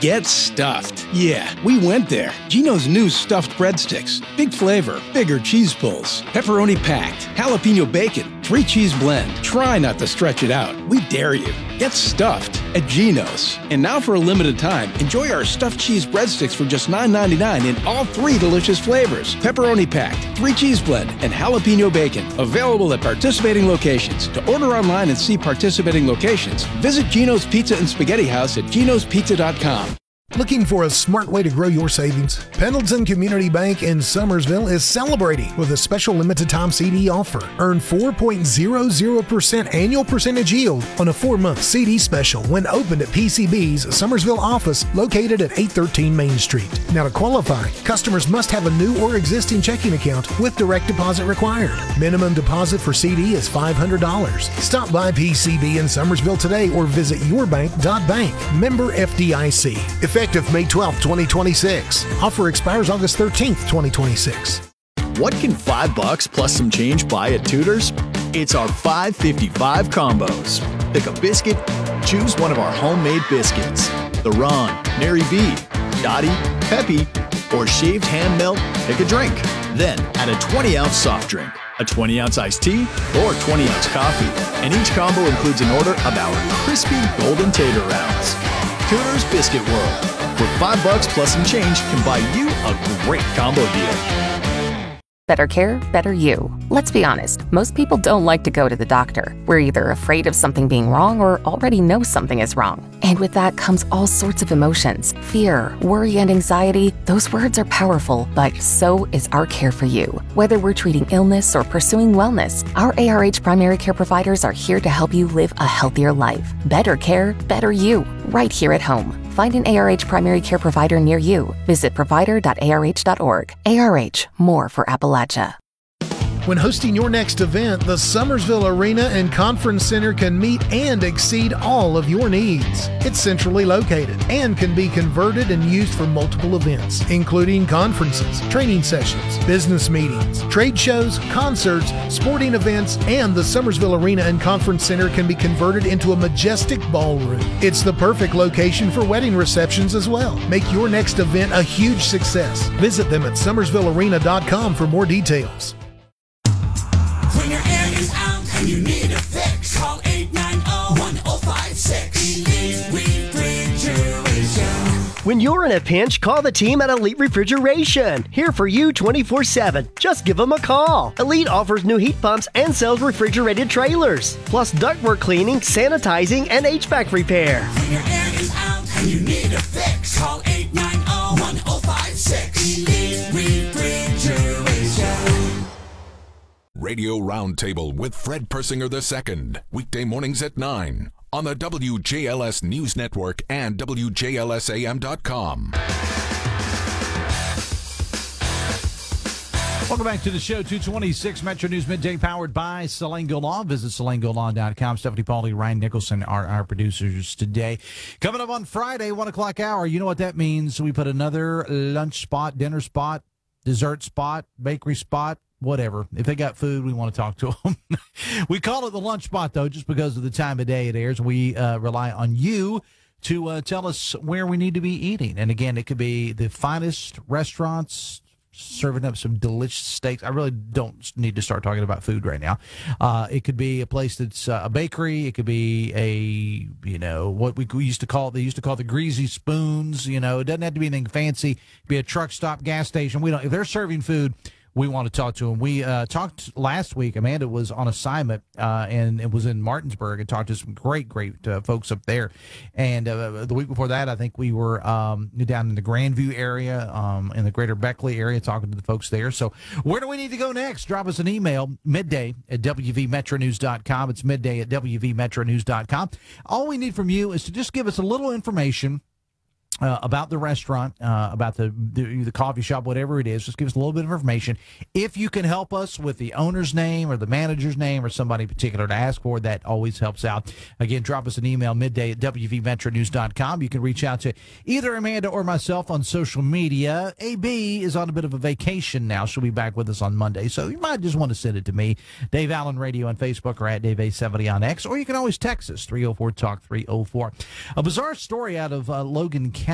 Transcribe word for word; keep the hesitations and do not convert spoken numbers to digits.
Get stuffed. Yeah, we went there. Geno's new stuffed breadsticks. Big flavor, bigger cheese pulls, pepperoni packed, jalapeno bacon, three cheese blend. Try not to stretch it out. We dare you. Get stuffed at Geno's. And now for a limited time, enjoy our stuffed cheese breadsticks for just nine ninety-nine in all three delicious flavors. Pepperoni packed, three cheese blend, and jalapeno bacon. Available at participating locations. To order online and see participating locations, visit Geno's Pizza and Spaghetti House at genos pizza dot com. Looking for a smart way to grow your savings? Pendleton Community Bank in Summersville is celebrating with a special limited-time C D offer. Earn four point zero zero percent annual percentage yield on a four-month C D special when opened at P C B's Summersville office located at eight thirteen Main Street. Now, to qualify, customers must have a new or existing checking account with direct deposit required. Minimum deposit for C D is five hundred dollars. Stop by P C B in Summersville today or visit your bank dot bank. Member F D I C. Effective May twelfth, twenty twenty-six. Offer expires August thirteenth, twenty twenty-six. What can five bucks plus some change buy at Tudor's? It's our five fifty-five combos. Pick a biscuit, choose one of our homemade biscuits. The Ron, Mary B, Dottie, Peppy, or shaved ham melt, pick a drink. Then add a twenty ounce soft drink, a twenty ounce iced tea, or twenty ounce coffee. And each combo includes an order of our crispy golden tater rounds. Tudor's Biscuit World, where five bucks plus some change can buy you a great combo deal. Better care, better you. Let's be honest, most people don't like to go to the doctor. We're either afraid of something being wrong or already know something is wrong. And with that comes all sorts of emotions. Fear, worry, and anxiety. Those words are powerful, but so is our care for you. Whether we're treating illness or pursuing wellness, our A R H primary care providers are here to help you live a healthier life. Better care, better you, right here at home. Find an A R H primary care provider near you. Visit provider dot A R H dot org. A R H, more for Appalachia. When hosting your next event, the Summersville Arena and Conference Center can meet and exceed all of your needs. It's centrally located and can be converted and used for multiple events, including conferences, training sessions, business meetings, trade shows, concerts, sporting events, and the Summersville Arena and Conference Center can be converted into a majestic ballroom. It's the perfect location for wedding receptions as well. Make your next event a huge success. Visit them at summersville arena dot com for more details. When your air is out and you need a fix, call eight nine zero, one zero five six. Elite Refrigeration. When you're in a pinch, call the team at Elite Refrigeration. Here for you twenty-four seven. Just give them a call. Elite offers new heat pumps and sells refrigerated trailers, plus ductwork cleaning, sanitizing, and H V A C repair. When your air is out and you need a fix, call eight nine zero, one zero five six. Elite Refrigeration. Radio Roundtable with Fred Persinger the Second, weekday mornings at nine on the W J L S News Network and W J L S A M dot com. Welcome back to the show. two twenty-six Metro News Midday, powered by Selengo Law. Visit selengo law dot com. Stephanie Pauly, Ryan Nicholson are our producers today. Coming up on Friday, one o'clock hour, you know what that means. We put another lunch spot, dinner spot, dessert spot, bakery spot, whatever. If they got food, we want to talk to them. We call it the lunch spot, though, just because of the time of day it airs. We uh, rely on you to uh, tell us where we need to be eating. And again, it could be the finest restaurants serving up some delicious steaks. I really don't need to start talking about food right now. Uh, it could be a place that's uh, a bakery. It could be a, you know, what we used to call, they used to call the greasy spoons. You know, it doesn't have to be anything fancy. It could be a truck stop, gas station. We don't, if they're serving food, we want to talk to them. We uh, talked last week. Amanda was on assignment, uh, and it was in Martinsburg, and talked to some great, great uh, folks up there. And uh, the week before that, I think we were um, down in the Grandview area, um, in the greater Beckley area, talking to the folks there. So where do we need to go next? Drop us an email, midday at w v metro news dot com. It's midday at w v metro news dot com. All we need from you is to just give us a little information Uh, about the restaurant, uh, about the, the the coffee shop, whatever it is. Just give us a little bit of information. If you can help us with the owner's name or the manager's name or somebody in particular to ask for, that always helps out. Again, drop us an email, midday at w v metro news dot com. You can reach out to either Amanda or myself on social media. A B is on a bit of a vacation now. She'll be back with us on Monday, so you might just want to send it to me. Dave Allen Radio on Facebook or at Dave A seventy on X, or you can always text us, three oh four talk three oh four. A bizarre story out of uh, Logan County.